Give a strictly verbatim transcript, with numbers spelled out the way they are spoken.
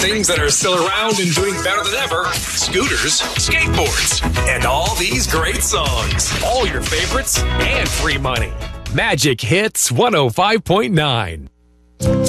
things that are still around and doing better than ever, scooters, skateboards, and all these great songs. All your favorites and free money. Magic Hits one oh five point nine.